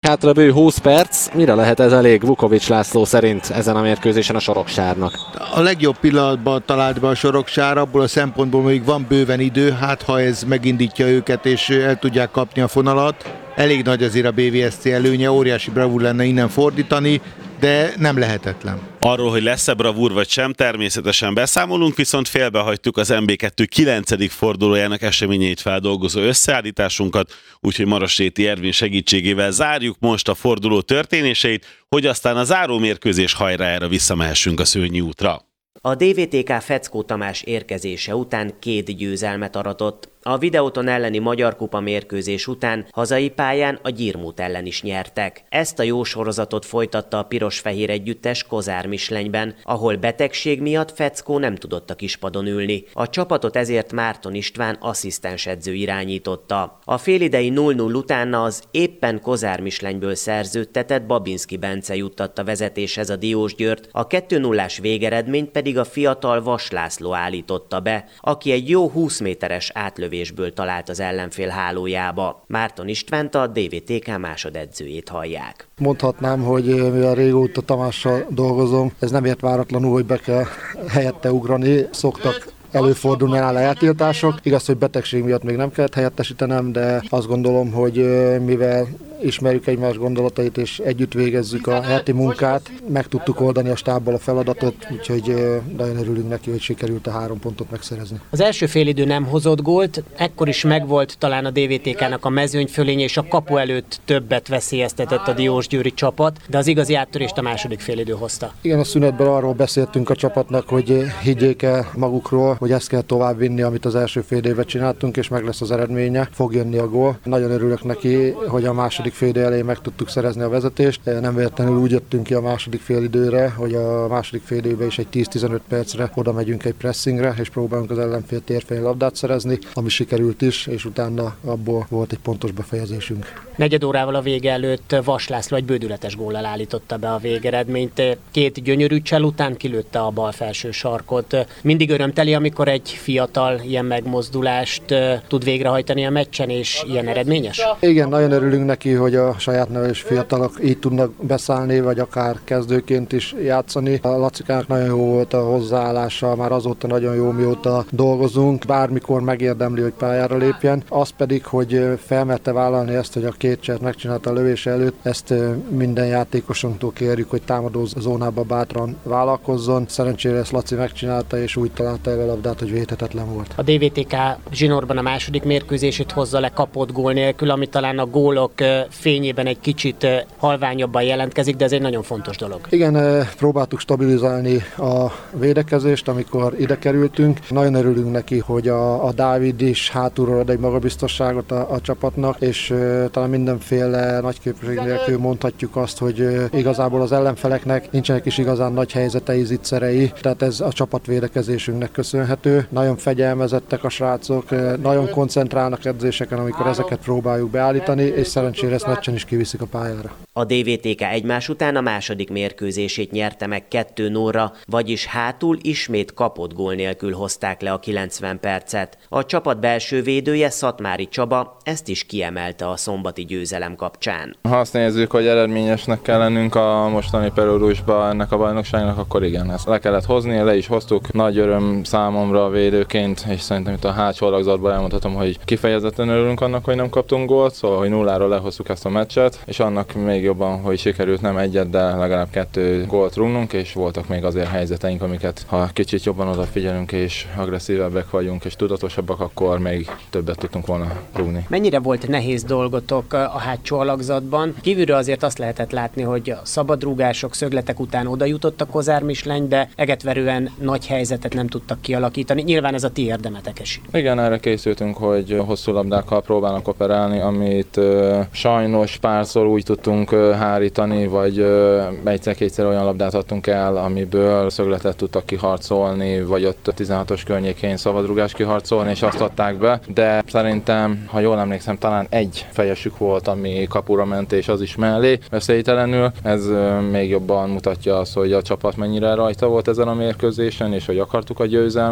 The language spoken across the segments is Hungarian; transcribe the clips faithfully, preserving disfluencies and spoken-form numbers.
hátra bő húsz perc. Mire lehet ez elég Vukovics László szerint ezen a mérkőzésen a Soroksárnak? A legjobb pillanatban talált be a Soroksár, abból a szempontból még van bőven idő, hát ha ez megindítja őket és el tudják kapni a fonalat. Elég nagy azért a bé vé es cé előnye, óriási bravúr lenne innen fordítani, de nem lehetetlen. Arról, hogy lesz-e bravúr vagy sem, természetesen beszámolunk, viszont félbehagytuk az em bé kettő kilencedik fordulójának eseményeit feldolgozó összeállításunkat, úgyhogy Marasréti Ervin segítségével zárjuk most a forduló történéseit, hogy aztán a zárómérkőzés hajrájára visszamehessünk a Szőnyi útra. A dé vé té ká Feckó Tamás érkezése után két győzelmet aratott. A Videoton elleni Magyar Kupa mérkőzés után hazai pályán a Gyirmót ellen is nyertek. Ezt a jó sorozatot folytatta a piros-fehér együttes Kozár-Mislenyben, ahol betegség miatt Feckó nem tudott a kispadon ülni. A csapatot ezért Márton István asszisztensedző irányította. A félidei nulla nulla utána az éppen Kozár-Mislenyből szerződtetett Babinski Bence juttatta vezetéshez a Diósgyőrt, a kettő nullás végeredményt pedig a fiatal Vas László állította be, aki egy jó húsz méteres átlövésből talált az ellenfél hálójába. Márton Istvánt, a dé vé té ká másodedzőjét hallják. Mondhatnám, hogy mivel régóta Tamással dolgozom, ez nem ért váratlanul, hogy be kell helyette ugrani. Szoktak előfordulni nála eltiltások. Igaz, hogy betegség miatt még nem kellett helyettesítenem, de azt gondolom, hogy mivel ismerjük egymás gondolatait és együtt végezzük a heti munkát, meg tudtuk oldani a stábbal a feladatot, úgyhogy nagyon örülünk neki, hogy sikerült a három pontot megszerezni. Az első félidő nem hozott gólt, ekkor is megvolt talán a dé vé té ká-nak a mezőny fölénye, és a kapu előtt többet veszélyeztetett a diósgyőri csapat, de az igazi áttörést a második félidő hozta. Igen, a szünetben arról beszéltünk a csapatnak, hogy higgyék el magukról, hogy ezt kell továbbvinni, amit az első fél évben csináltunk, és meg lesz az eredménye, fog jönni a gól. Nagyon örülök neki, hogy a második félidő elején meg tudtuk szerezni a vezetést. Nem véletlenül úgy jöttünk ki a második félidőre, hogy a második félidőben is egy tíz-tizenöt percre oda megyünk egy pressingre, és próbálunk az ellenfél térfelén labdát szerezni, ami sikerült is, és utána abból volt egy pontos befejezésünk. Negyed órával a vége előtt Vas László egy bődületes góllal állította be a végeredményt. Két gyönyörű csel után kilőtte a bal felső sarkot. Mindig örömteli, amikor egy fiatal ilyen megmozdulást tud végrehajtani a meccsen, és ilyen eredményes? Igen, nagyon örülünk neki, hogy a saját neves fiatalok így tudnak beszállni, vagy akár kezdőként is játszani. A Lacikának nagyon jó volt a hozzáállása, már azóta nagyon jó, mióta dolgozunk, bármikor megérdemli, hogy pályára lépjen. Az pedig, hogy felmerte vállalni ezt, hogy a két cselt megcsinálta a lövés előtt, ezt minden játékosunktól kérjük, hogy támadó zónába bátran vállalkozzon. Szerencsére ezt Laci megcsinálta, és úgy találta el a labdát, hogy védhetetlen volt. A dé vé té ká zsinórban a második mérkőzését hozza le kapott gól nélkül, ami talán a gólok fényében egy kicsit halványabban jelentkezik, de ez egy nagyon fontos dolog. Igen, próbáltuk stabilizálni a védekezést, amikor ide kerültünk. Nagyon örülünk neki, hogy a, a Dávid is hátulról ad egy magabiztosságot a, a csapatnak, és uh, talán mindenféle nagy képesség nélkül mondhatjuk azt, hogy uh, igazából az ellenfeleknek nincsenek is igazán nagy helyzetei, zicserei, tehát ez a csapatvédekezésünknek köszönhető. Nagyon fegyelmezettek a srácok, uh, nagyon koncentrálnak edzéseken, amikor ezeket próbáljuk beállítani, és szerencsére ezt meccsen is kiviszik a pályára. A dé vé té ká egymás után a második mérkőzését nyerte meg kettő nullra, vagyis hátul ismét kapott gól nélkül hozták le a kilencven percet. A csapat belső védője Szatmári Csaba ezt is kiemelte a szombati győzelem kapcsán. Ha azt nézzük, hogy eredményesnek kell lennünk a mostani periódusban ennek a bajnokságnak, akkor igen, ezt le kellett hozni, le is hoztuk. Nagy öröm számomra a védőként, és szerintem itt a hátsó alakzatban elmondhatom, hogy kifejezetten örülünk annak, hogy nem kaptunk gólt, szóval hogy nullára lehoztuk ezt a meccset, és annak még jobban, hogy sikerült nem egyet, de legalább kettő gólt rúgnunk, és voltak még azért helyzeteink, amiket ha kicsit jobban odafigyelünk, és agresszívebbek vagyunk, és tudatosabbak, akkor még többet tudtunk volna rúgni. Mennyire volt nehéz dolgotok a hátsó alakzatban? Kívülről azért azt lehetett látni, hogy a szabadrúgások, szögletek után oda jutott a Kozár-Misleny, de egetverően nagy helyzetet nem tudtak kialakítani. Nyilván ez a ti érdemetek is. Igen, erre készültünk, hogy hosszú labdákkal próbálnak operálni, amit uh, sajnos párszor úgy tudtunk uh, hárítani, vagy uh, egyszer-kétszer olyan labdát adtunk el, amiből szögletet tudtak kiharcolni, vagy ott a tizenhatos környékén szabadrúgás kiharcolni, és azt adták be, de szerintem, ha jól emlékszem, talán egy fejesük volt, ami kapura ment, és az is mellé veszélytelenül. Ez uh, még jobban mutatja azt, hogy a csapat mennyire rajta volt ezen a mérkőzésen, és hogy akartuk a győzelmet.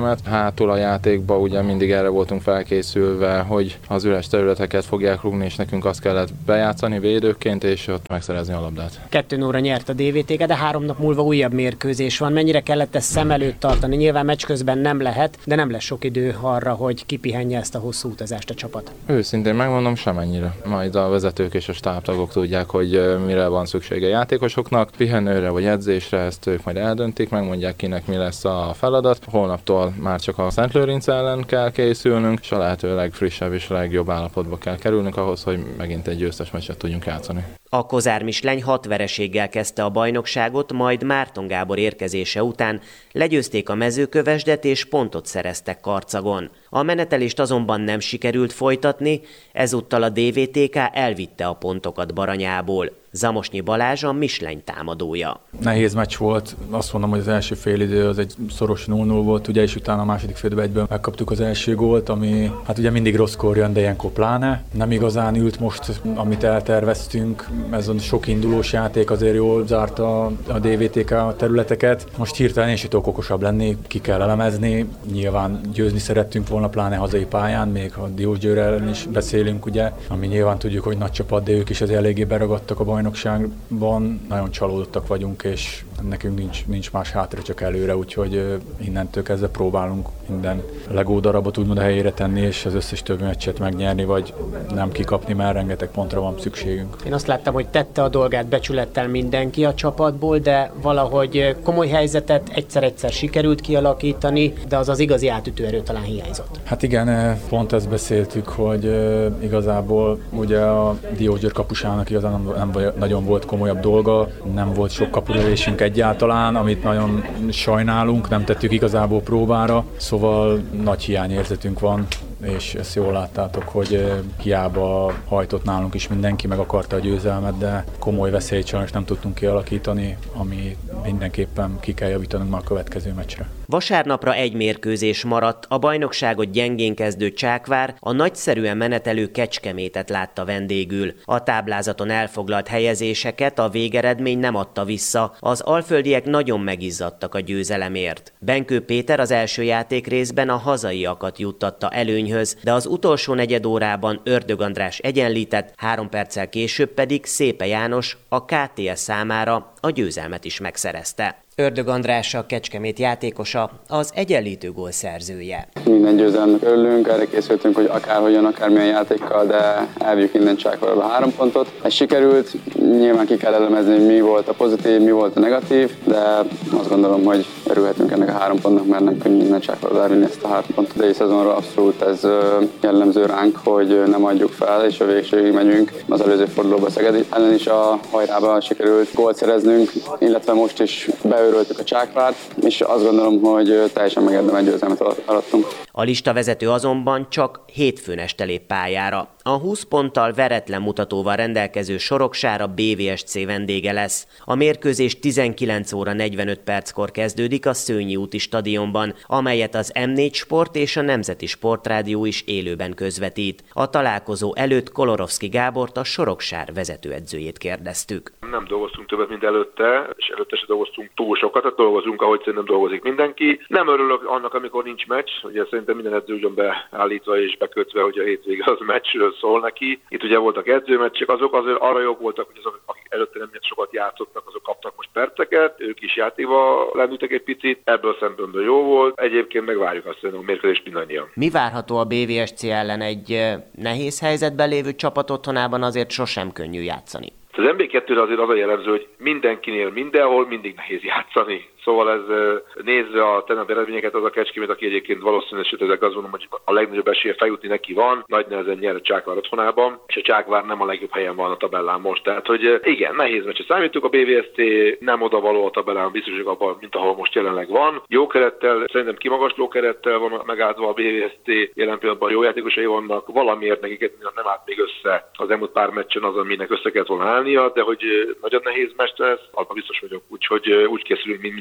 győzelmet. Hátul a játékban ugye mindig erre voltunk felkészülve, hogy az üres területeket fogják rúgni, és nekünk azt kellett bejátszani védőként, és ott megszerezni a labdát. Kettő óra nyert a dé vé té ká, de három nap múlva újabb mérkőzés van. Mennyire kellett ezt szem előtt tartani? Nyilván meccs közben nem lehet, de nem lesz sok idő arra, hogy kipihenje ezt a hosszú utazást a csapat. Őszintén megmondom, semennyire. Majd a vezetők és a stábtagok tudják, hogy mire van szüksége a játékosoknak. Pihenőre vagy edzésre, ezt ők majd eldöntik, megmondják kinek mi lesz a feladat. Holnaptól már csak a Szent Lőrinc ellen kell készülnünk, és a lehető legfrissebb és legjobb állapotba kell kerülnünk ahhoz, hogy megint egy győztes meccset tudjunk játszani. A Kozár Mislány hat vereséggel kezdte a bajnokságot, majd Márton Gábor érkezése után legyőzték a Mezőkövesdet és pontot szereztek Karcagon. A menetelést azonban nem sikerült folytatni, ezúttal a dé vé té ká elvitte a pontokat Baranyából. Zamosnyi Balázs a Mislány támadója. Nehéz meccs volt, azt mondom, hogy az első félidő az egy szoros null null volt, ugye, és utána a második félidőben egyből megkaptuk az első gólt, ami hát ugye mindig rosszkor jön, de ilyenkor pláne. Nem igazán ült most, amit elterveztünk, ez a sok indulós játék azért jól zárta a dé vé té ká területeket. Most hirtelen én is tudok okosabb lenni, ki kell elemezni, nyilván győzni szerettünk volna, pláne hazai pályán, még a Diósgyőr ellen is beszélünk, ugye, ami nyilván tudjuk, hogy nagy csapat, de ők is azért eléggé beragadtak a bajnokságban. Nagyon csalódottak vagyunk, és nekünk nincs, nincs más hátra, csak előre, úgyhogy innentől kezdve próbálunk minden legó darabot úgymond a helyére tenni, és az összes többi meccset megnyerni, vagy nem kikapni, mert rengeteg pontra van szükségünk. Én azt láttam, hogy tette a dolgát becsülettel mindenki a csapatból, de valahogy komoly helyzetet egyszer-egyszer sikerült kialakítani, de az az igazi átütőerő talán hiányzott. Hát igen, pont ezt beszéltük, hogy igazából ugye a Diósgyőr kapusának igazán nem, nem nagyon volt komolyabb dolga, nem volt sok kapulövésünk egyáltalán, amit nagyon sajnálunk, nem tettük igazából próbára, szóval nagy hiányérzetünk van, és ezt jól láttátok, hogy hiába hajtott nálunk is mindenki, meg akarta a győzelmet, de komoly veszélyt sajnos nem tudtunk kialakítani, ami mindenképpen ki kell javítanunk már a következő meccsre. Vasárnapra egy mérkőzés maradt, a bajnokságot gyengén kezdő Csákvár a nagyszerűen menetelő Kecskemétet látta vendégül. A táblázaton elfoglalt helyezéseket a végeredmény nem adta vissza, az alföldiek nagyon megizzadtak a győzelemért. Benkő Péter az első játékrészben a hazaiakat juttatta előnyhöz, de az utolsó negyed órában Ördög András egyenlített, három perccel később pedig Szépe János a ká té es számára a győzelmet is megszerezte. Ördög András a Kecskemét játékosa, az egyenlítő gól szerzője. Minden győzelemnek örülünk, erre készültünk, hogy akárhogyan, akármilyen játékkal, de elvigyük minden Csákvárról a három pontot. Ez sikerült, nyilván ki kell elemezni, hogy mi volt a pozitív, mi volt a negatív, de azt gondolom, hogy örülhetünk ennek a három pontnak, mert nem könnyű minden Csákvárról elvinni ezt a három pontot. Idei szezonra abszolút ez jellemző ránk, hogy nem adjuk fel, és a végségig megyünk. Az előző fordulóban Szeged ellen is a hajrában sikerült gólt szereznünk, illetve most is beőröltük a Csákvárt, és azt gondolom, hogy teljesen megérdemelt győzelmet arattunk. A listavezető azonban csak hétfőn este lép pályára. A húsz ponttal veretlen mutatóval rendelkező Soroksára bé vé es cé vendége lesz. A mérkőzés tizenkilenc óra negyvenöt perckor kezdődik a Szőnyi úti stadionban, amelyet az em négy Sport és a Nemzeti Sportrádió is élőben közvetít. A találkozó előtt Kolorovszki Gábort, a Soroksár vezetőedzőjét kérdeztük. Nem dolgoztunk többet, mint előtte, és előtte se dolgoztunk túl sokat, tehát dolgozunk, ahogy szerintem dolgozik mindenki. Nem örülök annak, amikor nincs meccs, ugye szerintem minden edző ugyan beállítva és bekötve, hogy a hétvége az meccsről szól neki. Itt ugye voltak edzőmeccsek, azok azért arra jók voltak, hogy azok, akik előtte nem sokat játszottak, azok kaptak most perceket, ők is játékba lendültek egy picit, ebből szempontból jó volt. Egyébként megvárjuk azt, hogy a mérkőzést mindannyian. Mi várható a bé vé es cé ellen? Egy nehéz helyzetben lévő csapat otthonában azért sosem könnyű játszani. Az em bé kettőre azért az a jellemző, hogy mindenkinél, mindenhol mindig nehéz játszani. Szóval ez nézve a tegnapi eredményeket, az a Kecskemét, aki egyébként valószínűleg, sőt, ezek azt mondom, hogy a legnagyobb esélye feljutni neki van, nagy nehezen nyer a Csákvár otthonában, és a Csákvár nem a legjobb helyen van a tabellán most. Tehát, hogy igen, nehéz meccs. Számítunk, a bé vé es cé nem odavaló a tabellán, biztos, abban, mint ahol most jelenleg van. Jó kerettel, szerintem kimagasló kerettel van megáldva a bé vé es cé, jelen pillanatban jó játékosai vannak, valamiért nekik nem állt még össze az elmúlt pár meccsen az, aminek össze kellett volna állnia, de hogy nagyon nehéz meccs lesz, abban biztos vagyok, úgyhogy úgy készülünk, mint minden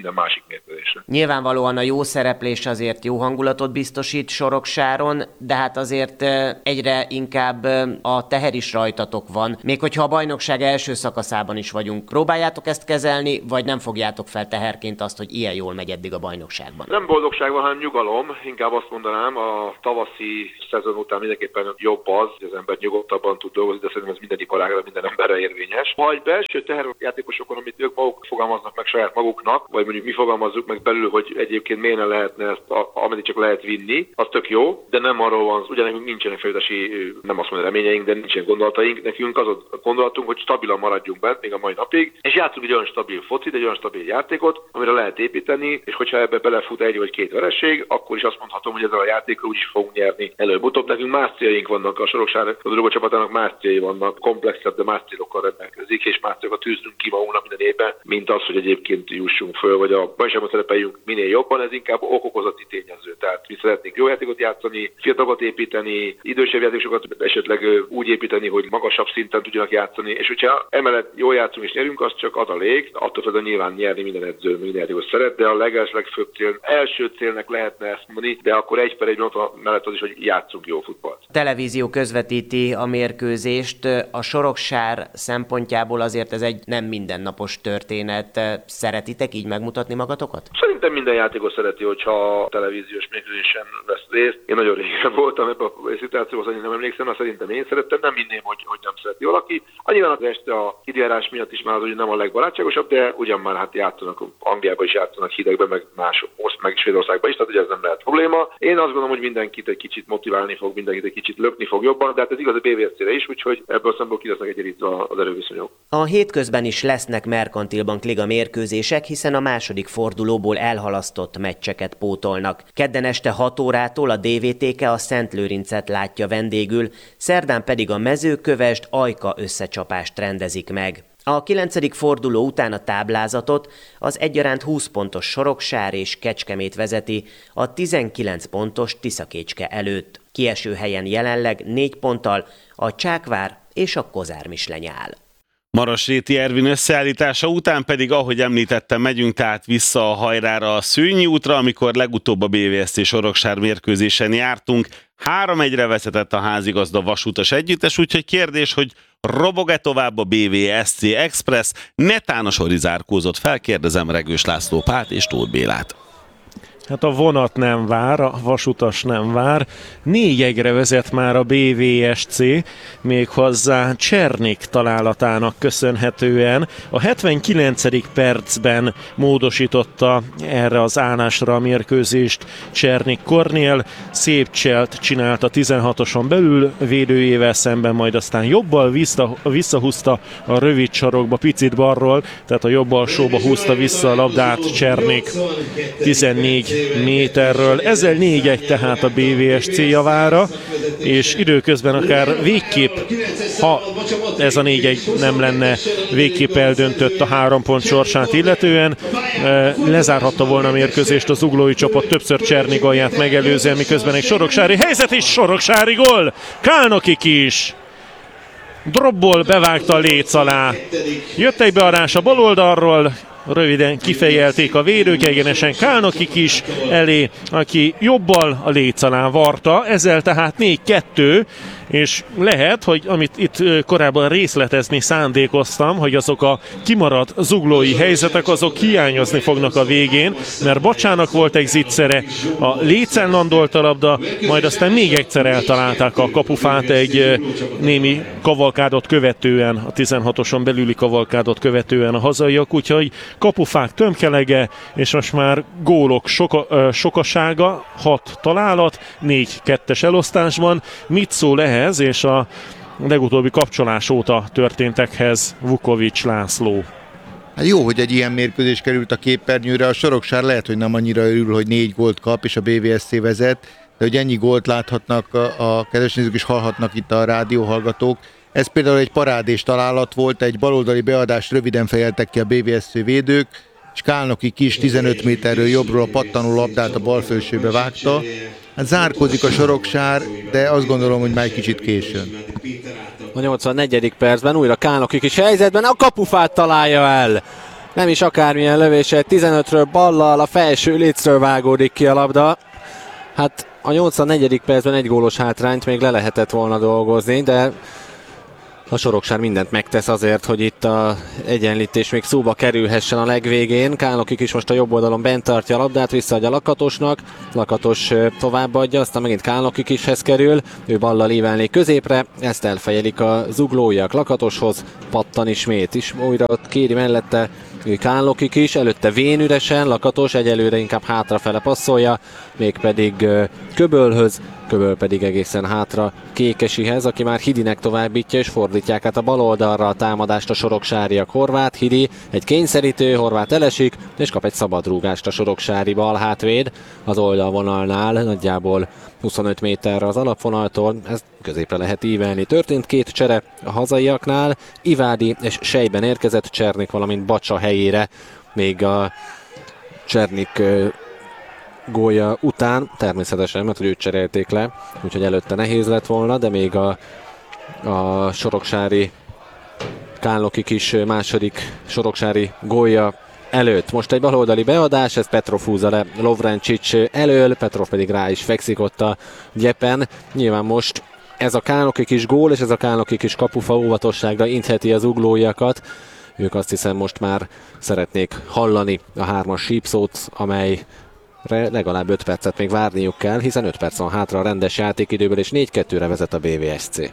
minden másik mérkőzésre. Nyilvánvalóan a jó szereplés azért jó hangulatot biztosít Soroksáron, de hát azért egyre inkább a teher is rajtatok van. Még hogyha a bajnokság első szakaszában is vagyunk. Próbáljátok ezt kezelni, vagy nem fogjátok fel teherként azt, hogy ilyen jól megy eddig a bajnokságban? Nem boldogság van, hanem nyugalom. Inkább azt mondanám, a tavaszi szezon után mindenképpen jobb az, hogy az ember nyugodtabban tud dolgozni, de szerintem ez minden iparágra, minden emberre érvényes. Ha egy belső teherjátékosokon, amit ők maguk fogalmaznak meg saját maguknak, vagy mondjuk mi fogalmazzuk meg belül, hogy egyébként miért ne lehetne ezt, ameddig csak lehet vinni, az tök jó, de nem arról van, ugye nekünk nincsenek fejlesztési, nem azt mondom reményeink, de nincsenek gondolataink, nekünk az a gondolatunk, hogy stabilan maradjunk bent még a mai napig, és játszunk egy olyan stabil focit, egy olyan stabil játékot, amire lehet építeni, és hogyha ebbe belefut egy vagy két vereség, akkor is azt mondhatom, hogy ezzel a játékkal úgyis fogunk nyerni előbb-utóbb. Nekünk más céljaink vannak, a Soroksár a Drogo csapatának más céljai vannak, komplexebb, de más célokkal rendelkezik, és más célokat tűzünk ki magunknak minden évben, mint az, hogy egyébként jussunk föl, vagy a bajnokságban szerepeljünk minél jobban, ez inkább okokozati tényező. Tehát mi szeretnénk jó játékot játszani, fiatalokat építeni, idősebb játékosokat esetleg úgy építeni, hogy magasabb szinten tudjanak játszani, és hogyha emellett jól játszunk és nyerünk, az csak adalék, attól tudod nyilván nyerni minden edző, minden játékos szeret, de a leges, legfőbb cél, első célnek lehetne ezt mondani, de akkor egy per egy ott mellett az is, hogy játszunk jó futballt. A televízió közvetíti a mérkőzést, a Soroksár szempontjából azért ez egy nem mindennapos történet. Szeretitek így megmutatni magatokat? Szerintem minden játékos szereti, hogyha a televíziós mérkőzésen vesz részt. Én nagyon régen voltam ebben a szituációban, hogy nem emlékszem, szerintem én szerettem, nem hinném, hogy, hogy nem szereti valaki. Nyilván az este a időjárás miatt is már az, hogy nem a legbarátságosabb, de ugyan már hát játszanak, Angliában is játszanak hidegben, meg más meg Svédországban is, tehát ugye ez nem lehet probléma. Én azt gondolom, hogy mindenkit egy kicsit motiválni fog, mindenkit egy kicsit lökni fog jobban, de hát ez igaz a bé vé es cére is, úgyhogy ebből a szempontból ki lesznek egyenlítve az erőviszonyok. A hétközben is lesznek Merkantil Bank Liga mérkőzések, hiszen a második fordulóból elhalasztott meccseket pótolnak. Kedden este hat órától a dé vé té ká a Szentlőrincet látja vendégül, szerdán pedig a Mezőkövesd Ajka összecsapást rendezik meg. A kilencedik forduló után a táblázatot az egyaránt húsz pontos Soroksár és Kecskemét vezeti a tizenkilenc pontos Tiszakécske előtt. Kieső helyen jelenleg négy ponttal a Csákvár és a Kozármisleny áll. Marasréti Ervin összeállítása után pedig, ahogy említettem, megyünk tehát vissza a hajrára a Szőnyi útra, amikor legutóbb a bé vé es cé Soroksár mérkőzésen jártunk. három egyre vezetett a házigazda vasútas együttes, úgyhogy kérdés, hogy robog-e tovább a bé vé es cé Express? Netán a sori zárkózott, felkérdezem Regős László Pát és Tóth Bélát. Hát a vonat nem vár, a vasutas nem vár. négy egyre vezet már a bé vé es cé, méghozzá Csernik találatának köszönhetően. A hetvenkilencedik percben módosította erre az állásra a mérkőzést Csernik Kornél. Szép cselt csinált a tizenhatoson belül védőjével szemben, majd aztán jobbal vissza, visszahúzta a rövid sarokba, picit balról, tehát a jobb alsóba húzta vissza a labdát Csernik tizennégy méterről. Ezzel négy egy tehát a bé vé es cé javára, és időközben akár végképp, ha ez a négy egy nem lenne végképp eldöntött a három pont sorsát illetően, lezárhatta volna a mérkőzést az zuglói csapat többször Cserni gólját megelőzően, miközben egy soroksári helyzet is, soroksári gól! Kálnokik is! Drobból bevágta a léc alá. Jött egy beadás a bal oldalról, röviden kifejelték a védők, egyenesen Kálnokik is elé, aki jobbal a léc alá varta, ezzel tehát négy kettő, és lehet, hogy amit itt korábban részletezni szándékoztam, hogy azok a kimaradt zuglói helyzetek, azok hiányozni fognak a végén, mert Bacsának volt egy zicsere, a lécen landolt a labda, majd aztán még egyszer eltalálták a kapufát egy némi kavalkádot követően, a tizenhatoson belüli kavalkádot követően a hazaiak, úgyhogy kapufák tömkelege, és most már gólok soka, sokasága, hat találat, négy kettes elosztásban. Mit szól ehhez és a legutóbbi kapcsolás óta történtekhez Vukovics László? Hát jó, hogy egy ilyen mérkőzés került a képernyőre, a Soroksár lehet, hogy nem annyira örül, hogy négy gólt kap és a bé vé es cé vezet, de hogy ennyi gólt láthatnak a, a kedves nézők és hallhatnak itt a rádióhallgatók. Ez például egy parádés találat volt, egy baloldali beadást röviden fejeltek ki a bé vé es cé védők, és Kálnoki is tizenöt méterről jobbról a pattanó labdát a bal felsőbe vágta. Hát zárkózik a Soroksár, de azt gondolom, hogy már egy kicsit későn. A nyolcvannegyedik percben újra Kálnokik is helyzetben, a kapufát találja el. Nem is akármilyen lövése, tizenötről ballal a felső lécről vágódik ki a labda. Hát a nyolcvannegyedik percben egy gólos hátrányt még le lehetett volna dolgozni, de a Soroksár mindent megtesz azért, hogy itt a egyenlítés még szóba kerülhessen a legvégén. Kálnokik is most a jobb oldalon bent tartja a labdát, visszaadja Lakatosnak. Lakatos továbbadja, aztán megint Kálnokik ishez kerül. Ő ballal ívelné középre, ezt elfejelik a zuglóiak Lakatoshoz. Pattan ismét is, újra ott kéri mellette Kálnokik is, előtte Vén üresen, Lakatos egyelőre inkább hátrafele passzolja, mégpedig Köbölhöz, Köböl pedig egészen hátra Kékesihez, aki már Hidinek továbbítja, és fordítják át a bal oldalra a támadást a soroksáriak. Horváth, Hidi, egy kényszerítő, Horváth elesik, és kap egy szabadrúgást a soroksári bal hátvéd az oldalvonalnál, nagyjából huszonöt méterre az alapvonaltól, ez középre lehet ívelni. Történt két csere a hazaiaknál, Ivádi és Sejben érkezett Csernik, valamint Bacsa helyére, még a Csernik gólja után, természetesen, mert hogy őt cserélték le, úgyhogy előtte nehéz lett volna, de még a, a soroksári Kálnokik is második soroksári gólja előtt. Most egy baloldali beadás, ez Petrov húzza le Lovrencsics elől, Petrov pedig rá is fekszik ott a gyepen. Nyilván most ez a Kálnokik is gól, és ez a Kálnokik is kapufa óvatosságra intheti az uglóiakat. Ők azt hiszem most már szeretnék hallani a hármas sípszót, amely legalább öt percet még várniuk kell, hiszen öt perc van hátra a rendes játékidőből, és négy kettőre vezet a bé vé es cé.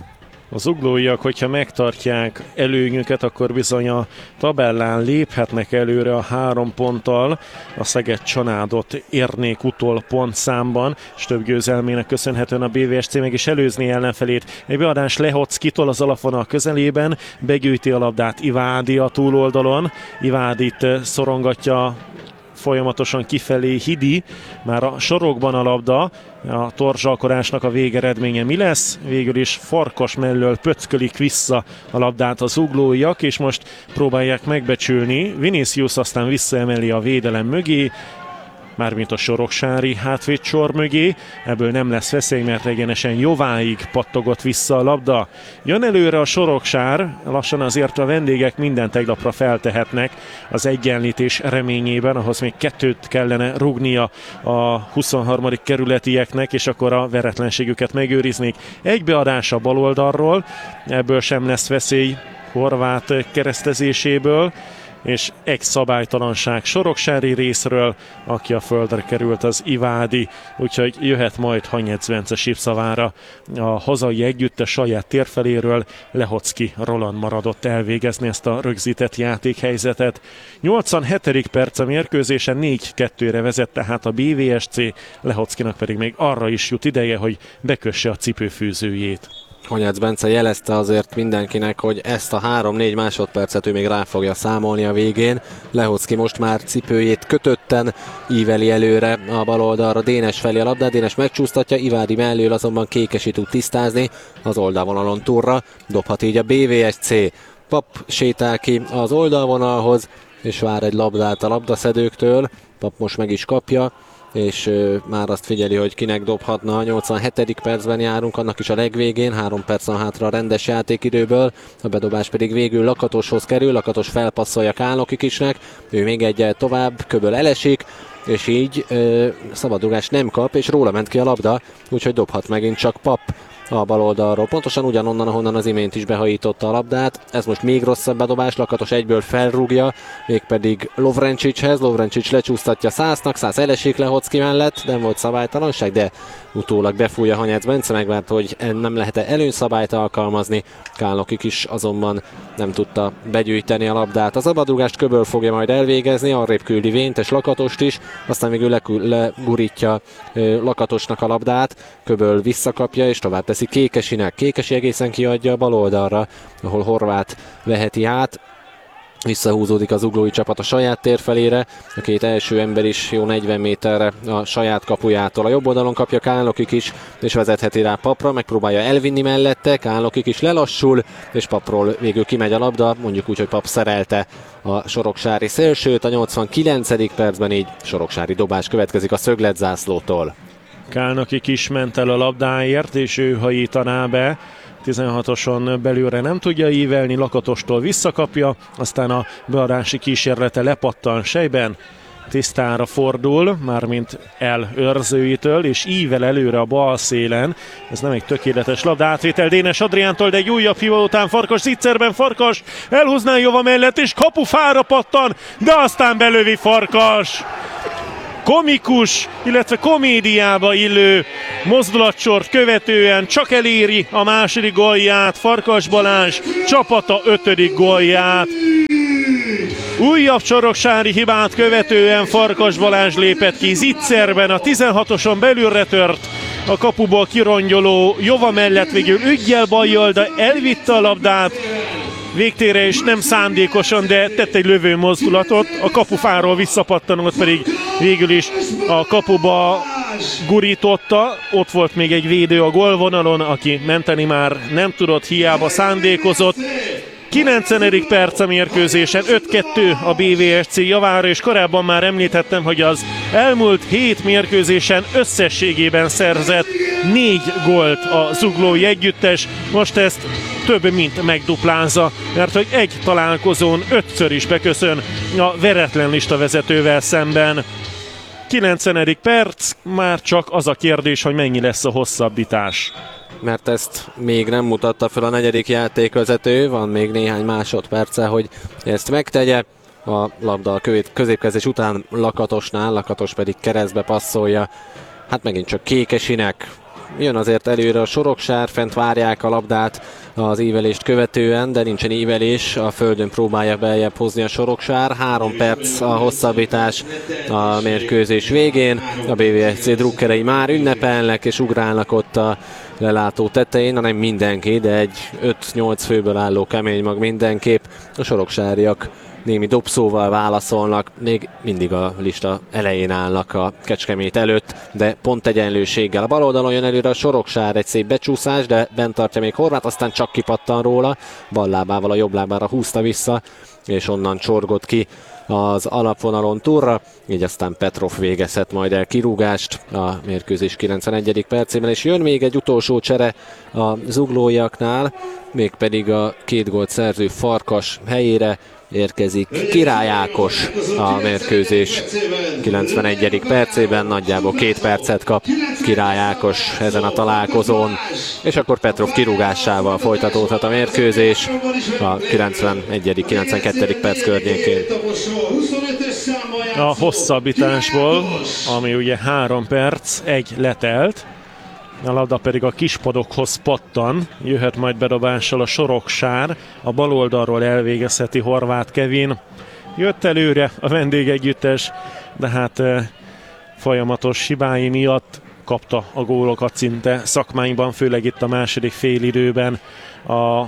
Az uglóiak, hogyha megtartják előnyüket, akkor bizony a tabellán léphetnek előre a három ponttal. A Szeged Csanádot érnék utol pontszámban, és több győzelmének köszönhetően a bé vé es cé meg is előzni ellenfelét. Egy beadás Lehockitól az alapvonal közelében, begyűjti a labdát Ivádi a túloldalon. Ivádit szorongatja folyamatosan kifelé Hidi, már a sorokban a labda, a torzsalkodásnak a végeredménye mi lesz? Végül is Farkas mellől pöckölik vissza a labdát az uglóiak, és most próbálják megbecsülni. Vinicius aztán visszaemeli a védelem mögé, mármint a soroksári hátvédsor mögé. Ebből nem lesz veszély, mert egyenesen Jováig pattogott vissza a labda. Jön előre a Soroksár, lassan azért a vendégek minden teglapra feltehetnek az egyenlítés reményében, ahhoz még kettőt kellene rúgnia a huszonharmadik kerületieknek, és akkor a veretlenségüket megőriznék. Egy beadás a bal oldalról, ebből sem lesz veszély Horváth keresztezéséből, és egy szabálytalanság soroksári részről, aki a földre került, az Ivádi, úgyhogy jöhet majd Hanyec Bence sípszavára a hazai együttes saját térfeléről. Lehocki Roland maradott elvégezni ezt a rögzített játékhelyzetet. nyolcvanhetedik perc a mérkőzésen, négy kettőre vezet tehát a bé vé es cé, Lehockinak pedig még arra is jut ideje, hogy bekösse a cipőfűzőjét. Hanyec Bence jelezte azért mindenkinek, hogy ezt a három-négy másodpercet ő még rá fogja számolni a végén. Lehocki most már cipőjét kötötten íveli előre a bal oldalra Dénes felé a labdát, Dénes megcsúsztatja, Ivádi mellől azonban Kékesi tud tisztázni az oldalvonalon túlra, dobhat így a bé vé es cé. Pap sétál ki az oldalvonalhoz, és vár egy labdát a labdaszedőktől. Pap most meg is kapja, és uh, már azt figyeli, hogy kinek dobhatna. A nyolcvanhetedik percben járunk, annak is a legvégén, három perc van hátra a rendes játékidőből, a bedobás pedig végül Lakatoshoz kerül, Lakatos felpasszolja Kálnokikisnek, ő még egyel tovább, Köböl elesik, és így uh, szabadrugást nem kap, és róla ment ki a labda, úgyhogy dobhat megint csak Pap a bal oldalról. Pontosan ugyanonnan, ahonnan az imént is behajította a labdát. Ez most még rosszabb bedobás, Lakatos egyből felrúgja, mégpedig Lovrencsicshez. Lovrencsics lecsúsztatja Szásznak, Szász elesik Lehocki mellett, nem volt szabálytalanság, de utólag befújja Hanyec Bence, megvárt, hogy nem lehet-e előnyszabályt alkalmazni. Kálnokik is azonban nem tudta begyűjteni a labdát. A szabadrugást Köböl fogja majd elvégezni, arrébb küldi Vént és Lakatost is, aztán végül legurítja Lakatosnak a labdát, Köböl visszakapja és tovább teszi Kékesinek. Kékesi egészen kiadja a bal oldalra, ahol Horváth veheti át. Visszahúzódik az uglói csapat a saját térfelére, a két első ember is jó negyven méterre a saját kapujától. A jobb oldalon kapja Kálnokik is, és vezetheti rá Papra, megpróbálja elvinni mellette, Kálnokik is lelassul, és Papról végül kimegy a labda, mondjuk úgy, hogy Pap szerelte a soroksári szélsőt. A nyolcvankilencedik percben így soroksári dobás következik a szögletzászlótól. Kálnokik is ment el a labdáért, és ő hajítaná be. tizenhatoson belülre nem tudja ívelni, Lakatostól visszakapja, aztán a beadási kísérlete lepattan sejben, tisztára fordul, mármint el őrzőitől, és ível előre a bal szélen. Ez nem egy tökéletes labdaátvétel Dénes Adriántól, de egy újabb hiba után Farkas zicserben, Farkas elhúzná Jova mellett, és kapufára pattan, de aztán belövi Farkas. Komikus, illetve komédiába illő mozdulatsort követően csak eléri a második gólját, Farkas Balázs csapata ötödik gólját. Újabb soroksári hibát követően Farkas Balázs lépett ki zicserben, a tizenhatoson belülre tört, a kapuból kirongyoló Jova mellett végül üggyel bajjal, de elvitte a labdát végtére, és nem szándékosan, de tett egy lövő mozdulatot, a kapufáról visszapattanott pedig végül is a kapuba gurította. Ott volt még egy védő a gólvonalon, aki menteni már nem tudott, hiába szándékozott. kilencenedik perc a mérkőzésen, öt kettő a bé vé es cé javára, és korábban már említettem, hogy az elmúlt hét mérkőzésen összességében szerzett négy gólt a zuglói együttes, most ezt több mint megduplázza, mert hogy egy találkozón ötször is beköszön a veretlen lista vezetővel szemben. kilencenedik perc, már csak az a kérdés, hogy mennyi lesz a hosszabbítás. Mert ezt még nem mutatta fel a negyedik játékvezető, van még néhány másodperce, hogy ezt megtegye. A labda a középkezés után Lakatosnál, Lakatos pedig keresztbe passzolja. Hát megint csak Kékesinek. Jön azért előre a Soroksár, fent várják a labdát az ívelést követően, de nincsen ívelés, a földön próbálja beljebb hozni a Soroksár. Három perc a hosszabbítás a mérkőzés végén. A bé vé es cé drukkerei már ünnepelnek és ugrálnak ott a lelátó tetején, hanem mindenki, de egy öt-nyolc főből álló kemény mag mindenképp. A soroksáriak némi dobszóval válaszolnak, még mindig a lista elején állnak a Kecskemét előtt, de pont egyenlőséggel. A bal oldalon jön előre a Soroksár, egy szép becsúszás, de bent tartja még Horváth, aztán csak kipattan róla, bal lábával a jobb lábára húzta vissza, és onnan csorgott ki az alapvonalon túlra, így aztán Petrov végezhet majd el kirúgást a mérkőzés kilencvenegyedik percében, és jön még egy utolsó csere a zuglóiaknál, mégpedig a két gólt szerző Farkas helyére érkezik Király Ákos a mérkőzés kilencvenegyedik percében, nagyjából két percet kap Király Ákos ezen a találkozón, és akkor Petrov kirúgásával folytatódhat a mérkőzés a kilencvenegyedik kilencvenkettedik perc környékén. A hosszabbításból, ami ugye három perc, egy letelt, a labda pedig a kispadokhoz pattan, jöhet majd bedobással a Soroksár, a bal oldalról elvégezheti Horváth Kevin. Jött előre a vendégegyüttes, de hát e, folyamatos hibái miatt kapta a gólokat szinte szakmányban, főleg itt a második félidőben a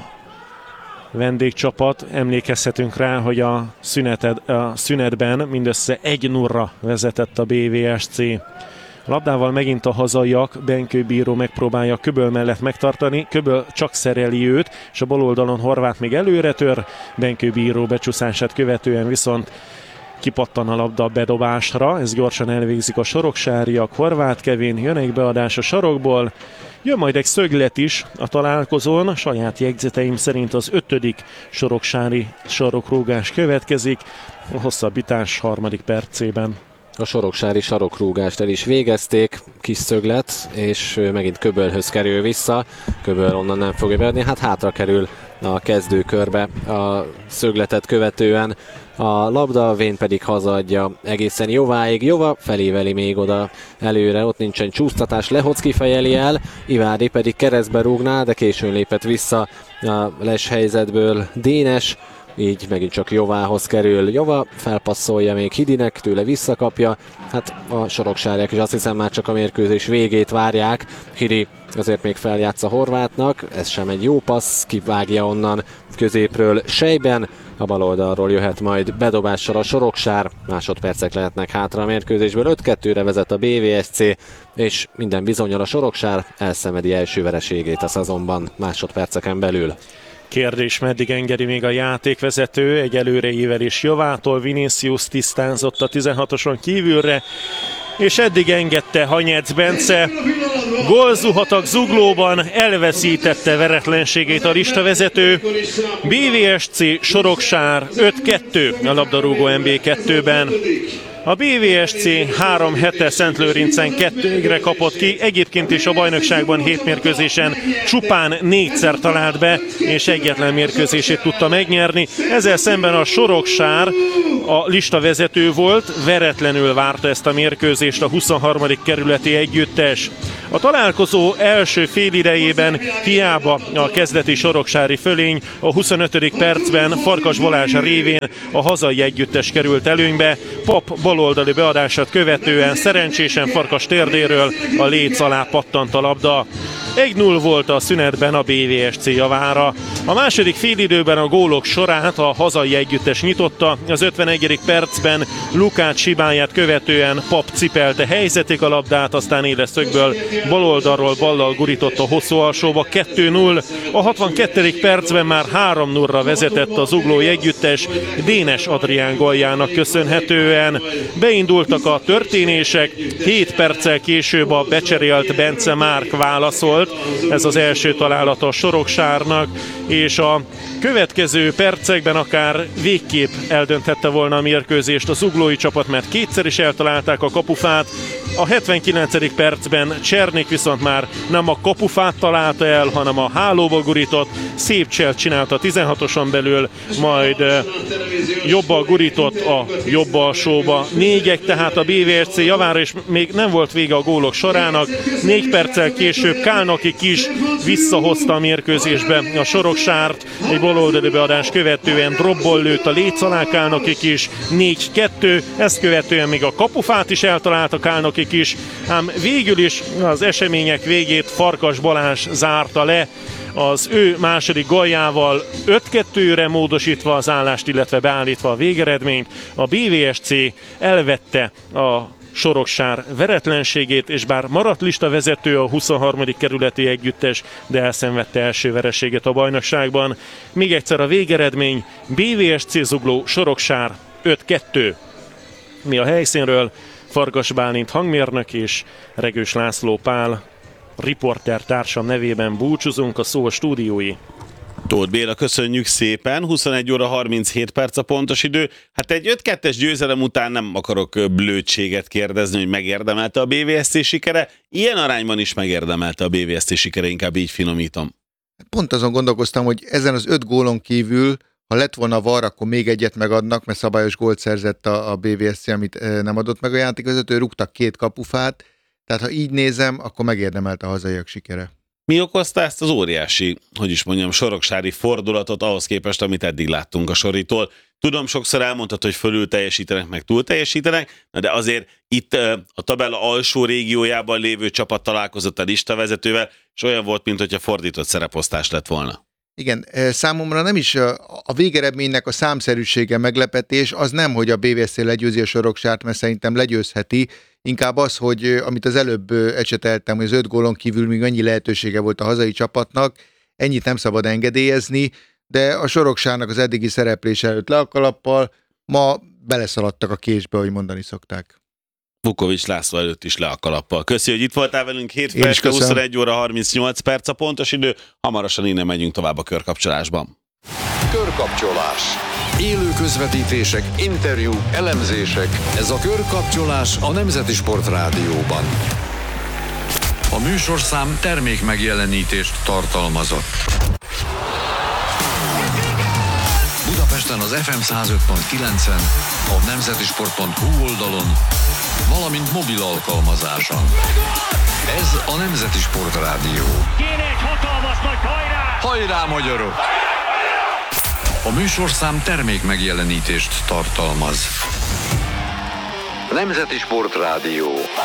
vendégcsapat. Emlékezhetünk rá, hogy a, szüneted, a szünetben mindössze egy nulla vezetett a bé vé es cé. Labdával megint a hazaiak, Benkő bíró megpróbálja Köböl mellett megtartani, Köböl csak szereli őt, és a bal oldalon Horváth még előre tör, Benkő bíró becsúszását követően viszont kipattan a labda a bedobásra, ez gyorsan elvégzik a soroksáriak, Horváth Kevin, jön egy beadás a sarokból, jön majd egy szöglet is a találkozón, a saját jegyzeteim szerint az ötödik soroksári sarokrúgás következik, a hosszabbítás harmadik percében. A soroksári sarokrúgást el is végezték, kis szöglet, és megint Köbölhöz kerül vissza. Köböl onnan nem fogja beadni, hát hátra kerül a kezdőkörbe a szögletet követően. A labda, Vén pedig hazaadja egészen Jováig. Jova feléveli még oda előre, ott nincsen csúsztatás, Lehocki fejeli el, Ivádi pedig keresztbe rúgná, de későn lépett vissza a les helyzetből Dénes. Így megint csak Jovához kerül. Jova felpasszolja még Hidinek, tőle visszakapja. Hát a soroksáriak is azt hiszem már csak a mérkőzés végét várják. Hidi azért még feljátsza Horvátnak, ez sem egy jó passz, kivágja onnan középről Sejben. A bal oldalról jöhet majd bedobással a Soroksár, másodpercek lehetnek hátra a mérkőzésből, öt kettőre vezet a bé vé es cé, és minden bizonnyal a Soroksár elszenvedi első vereségét a szezonban másodperceken belül. Kérdés, meddig engedi még a játékvezető, egy előreívelés Jovától, Vinicius tisztázott a tizenhatoson kívülre, és eddig engedte Hanyec Bence. Gólzuhatag Zuglóban, elveszítette veretlenségét a listavezető. bé vé es cé Soroksár öt kettő a labdarúgó en bé kettőben. A bé vé es cé három hete Szentlőrincen kettőre kapott ki, egyébként is a bajnokságban hét mérkőzésen csupán négyszer talált be, és egyetlen mérkőzését tudta megnyerni. Ezzel szemben a Soroksár a listavezető volt, veretlenül várta ezt a mérkőzést a huszonharmadik kerületi együttes. A találkozó első félidejében hiába a kezdeti soroksári fölény, a huszonötödik percben Farkas Balázs révén a hazai együttes került előnybe. Pap baloldali beadását követően szerencsésen Farkas térdéről a léc alá pattant a labda. egy null volt a szünetben a bé vé es cé javára. A második félidőben a gólok sorát a hazai együttes nyitotta. Az ötvenegyedik percben Lukács hibáját követően Pap cipelte helyzetig a labdát, aztán éles szögből baloldalról ballal gurított a hosszú alsóba, kettő null. A hatvankettedik percben már három nullra vezetett az zuglói együttes Dénes Adrián góljának köszönhetően. Beindultak a történések, hét perccel később a becserélt Bence Márk válaszolt. Ez az első találata a Soroksárnak, és a következő percekben akár végképp eldönthette volna a mérkőzést a zuglói csapat, mert kétszer is eltalálták a kapufát. A hetvenkilencedik percben Csernik viszont már nem a kapufát találta el, hanem a hálóba gurított, szép cselt csinált a tizenhatoson belül, majd jobbal gurított a jobb alsóba. Négyek tehát a bé vé es cé javára, és még nem volt vége a gólok sorának. Négy perccel később Kálnoki Kis visszahozta a mérkőzésbe a Soroksárt, egy baloldali beadás követően dropból lőtt a léc alá Kálnoki Kis, négy kettő, ezt követően még a kapufát is eltalálta Kálnoki Kis, ám végül is az események végét Farkas Balázs zárta le, az ő második góljával öt kettőre módosítva az állást, illetve beállítva a végeredményt. A bé vé es cé elvette a Soroksár veretlenségét, és bár maradt listavezető a huszonharmadik kerületi együttes, de elszenvedte első vereséget a bajnokságban. Még egyszer a végeredmény: bé vé es cé Zugló Soroksár öt kettő. Mi a helyszínről Farkas Bálint hangmérnök és Regős László Pál riporter társam nevében búcsúzunk, a szó a stúdiói. Tóth Béla, köszönjük szépen, huszonegy óra harminchét perc a pontos idő. Hát egy öt kettes győzelem után nem akarok blödséget kérdezni, hogy megérdemelte a bé vé es cé sikere. Ilyen arányban is megérdemelte a bé vé es cé sikere, inkább így finomítom. Pont azon gondolkoztam, hogy ezen az öt gólon kívül, ha lett volna var, akkor még egyet megadnak, mert szabályos gólt szerzett a, a bé vé es cé, amit nem adott meg a játékvezető, rúgtak két kapufát, tehát ha így nézem, akkor megérdemelte a hazaiak sikere. Mi okozta ezt az óriási, hogy is mondjam, soroksári fordulatot ahhoz képest, amit eddig láttunk a Soritól? Tudom, sokszor elmondtad, hogy fölül teljesítenek, meg túl teljesítenek, de azért itt a tabella alsó régiójában lévő csapat találkozott a listavezetővel, és olyan volt, mintha fordított szereposztás lett volna. Igen, számomra nem is a végeredménynek a számszerűsége meglepetés, az nem, hogy a bé vé es cé legyőzi a Soroksárt, mert szerintem legyőzheti, inkább az, hogy amit az előbb ecseteltem, hogy az öt gólon kívül még annyi lehetősége volt a hazai csapatnak, ennyit nem szabad engedélyezni, de a Soroksárnak az eddigi szereplés előtt le a kalappal, ma beleszaladtak a késbe, ahogy mondani szokták. Vukovics László előtt is le a kalappal. Köszi, hogy itt voltál velünk, hétfőn este huszonegy óra harmincnyolc perc a pontos idő, hamarosan innen megyünk tovább a körkapcsolásban. Körkapcsolás. Élő közvetítések, interjúk, elemzések. Ez a Körkapcsolás a Nemzeti Sport Rádióban. A műsorszám termék megjelenítést tartalmazott. Budapesten az ef em száz öt pont kilencen, a nemzetisport pont hu oldalon, valamint mobil alkalmazáson. Ez a Nemzeti Sport Rádió. Kéne egy hatalmas nagy hajrá! Hajrá, magyarok! A műsorszám termék megjelenítést tartalmaz. Nemzeti Sport Rádió.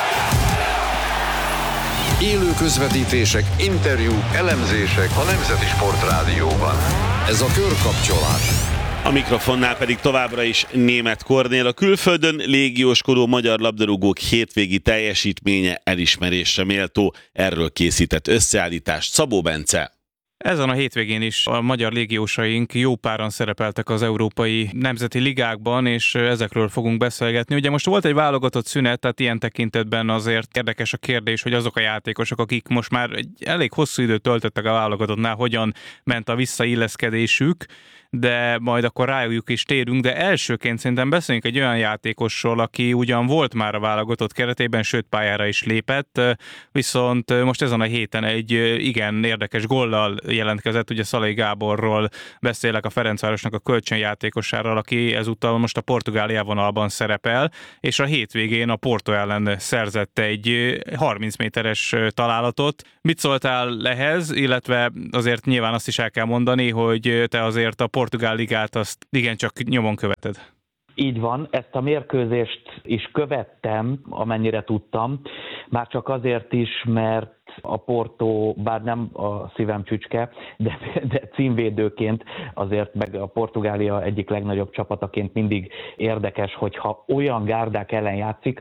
Élő közvetítések, interjúk, elemzések a Nemzeti Sport Rádióban. Ez a Körkapcsolás. A mikrofonnál pedig továbbra is Németh Kornél, a külföldön légióskodó magyar labdarúgók hétvégi teljesítménye elismerésre méltó. Erről készített összeállítást Szabó Bence. Ezen a hétvégén is a magyar légiósaink jó páran szerepeltek az európai nemzeti ligákban, és ezekről fogunk beszélgetni. Ugye most volt egy válogatott szünet, tehát ilyen tekintetben azért érdekes a kérdés, hogy azok a játékosok, akik most már egy elég hosszú időt töltöttek a válogatottnál, hogyan ment a visszailleszkedésük, de majd akkor rájuk is térünk, de elsőként szerintem beszéljünk egy olyan játékosról, aki ugyan volt már a válogatott keretében, sőt pályára is lépett, viszont most ezen a héten egy igen érdekes gollal jelentkezett, ugye Szalai Gáborról beszélek, a Ferencvárosnak a kölcsönjátékosáról, aki ezúttal most a Portugália vonalban szerepel, és a hétvégén a Porto ellen szerzett egy harminc méteres találatot. Mit szóltál ehhez, illetve azért nyilván azt is el kell mondani, hogy te azért a Portugál ligát azt igencsak nyomon követed. Így van, ezt a mérkőzést is követtem, amennyire tudtam, már csak azért is, mert a Porto, bár nem a szívem csücske, de, de címvédőként azért meg a Portugália egyik legnagyobb csapataként mindig érdekes, hogyha olyan gárdák ellen játszik,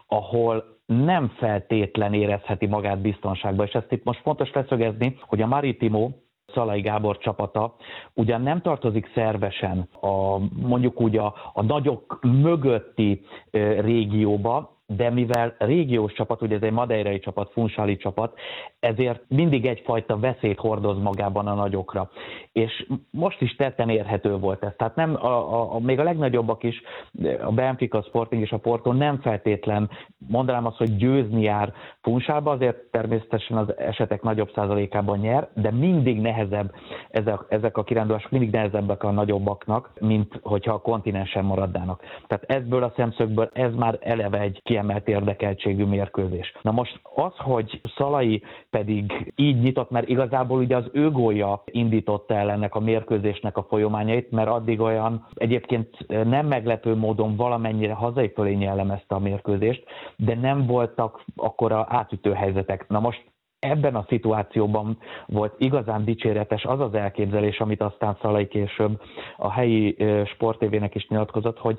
ahol nem feltétlen érezheti magát biztonságban. És ezt itt most fontos leszögezni, hogy a Maritimo, Szalai Gábor csapata ugyan nem tartozik szervesen a, mondjuk úgy a, a nagyok mögötti e, régióba, de mivel régiós csapat, ugye ez egy madeirai csapat, funchali csapat, ezért mindig egyfajta veszélyt hordoz magában a nagyokra. És most is tetten érhető volt ez. Tehát nem, a, a, a, még a legnagyobbak is, a Benfica, a Sporting és a Porto nem feltétlen, mondanám azt, hogy győzni jár Funchalba, azért természetesen az esetek nagyobb százalékában nyer, de mindig nehezebb ezek, ezek a kirándulások, mindig nehezebbek a nagyobbaknak, mint hogyha a kontinensen maradnának. Tehát ebből a szemszögből ez már eleve egy kiemelt érdekeltségű mérkőzés. Na most az, hogy Szalai pedig így nyitott, mert igazából ugye az ő gólja indította el ennek a mérkőzésnek a folyamányait, mert addig olyan egyébként nem meglepő módon valamennyire hazai fölé jellemezte a mérkőzést, de nem voltak akkora átütő helyzetek. Na most ebben a szituációban volt igazán dicséretes az az elképzelés, amit aztán Szalai később a helyi Sport té vének is nyilatkozott, hogy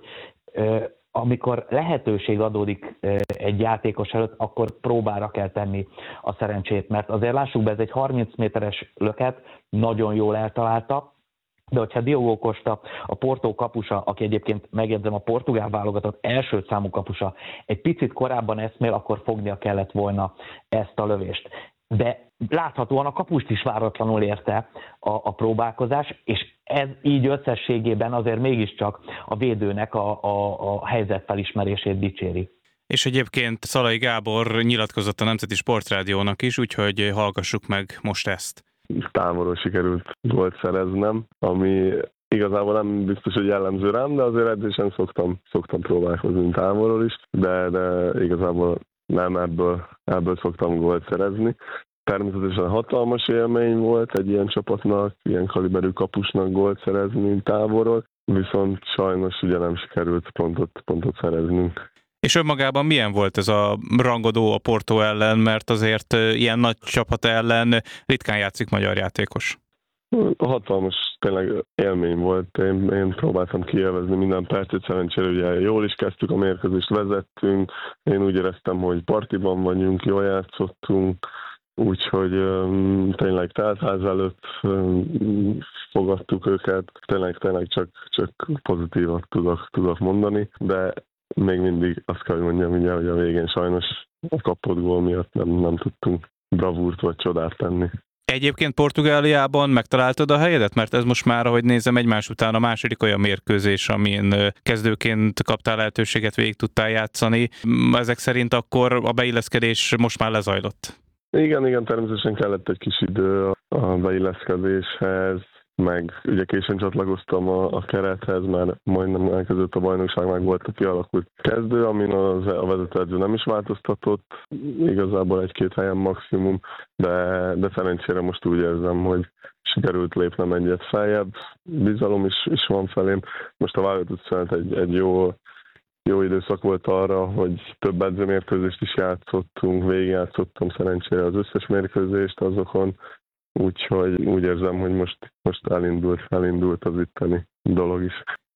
amikor lehetőség adódik egy játékos előtt, akkor próbára kell tenni a szerencsét, mert azért lássuk be, ez egy harminc méteres löket, nagyon jól eltalálta, de hogyha Diogo Costa, a Porto kapusa, aki egyébként megjegyzem a portugál válogatott első számú kapusa, egy picit korábban eszmél, akkor fognia kellett volna ezt a lövést. De láthatóan a kapust is váratlanul érte a, a próbálkozás, és ez így összességében azért mégiscsak a védőnek a, a, a helyzet felismerését dicséri. És egyébként Szalai Gábor nyilatkozott a Nemzeti Sportrádiónak is, úgyhogy hallgassuk meg most ezt. Távolról sikerült gólt szereznem, ami igazából nem biztos, hogy jellemző rám, de azért edzésen szoktam, szoktam próbálkozni távolról is, de, de igazából nem ebből, ebből szoktam gólt szerezni. Természetesen hatalmas élmény volt egy ilyen csapatnak, ilyen kaliberű kapusnak gólt szerezni távolról, viszont sajnos ugye nem sikerült pontot, pontot szereznünk. És önmagában milyen volt ez a rangadó a Porto ellen, mert azért ilyen nagy csapat ellen ritkán játszik magyar játékos? Hatalmas tényleg élmény volt. Én, én próbáltam kielvezni minden percet, szerencsére ugye jól is kezdtük a mérkőzést, vezettünk. Én úgy éreztem, hogy partiban vagyunk, jól játszottunk, úgyhogy um, tényleg teltház előtt um, fogadtuk őket. Tényleg, tényleg csak, csak pozitívat tudok, tudok mondani, de még mindig azt kell, hogy mondjam, ugye, hogy a végén sajnos a kapott gól miatt nem, nem tudtunk bravúrt vagy csodát tenni. Egyébként Portugáliában megtaláltad a helyedet? Mert ez most már, ahogy nézem, egymás után a második olyan mérkőzés, amin kezdőként kaptál lehetőséget, végig tudtál játszani. Ezek szerint akkor a beilleszkedés most már lezajlott? Igen, igen, természetesen kellett egy kis idő a beilleszkedéshez, meg ugye későn csatlakoztam a, a kerethez, mert majdnem elkezdődött a bajnokság, meg volt a kialakult kezdő, amin az, a vezetőedző nem is változtatott, igazából egy-két helyen maximum, de, de szerencsére most úgy érzem, hogy sikerült lépnem egyet feljebb, bizalom is, is van felém. Most a válogatott szünet egy, egy jó, jó időszak volt arra, hogy több edzőmérkőzést is játszottunk, végigjátszottam szerencsére az összes mérkőzést azokon, úgyhogy úgy érzem, hogy most, most elindult, elindult az itteni dolog is.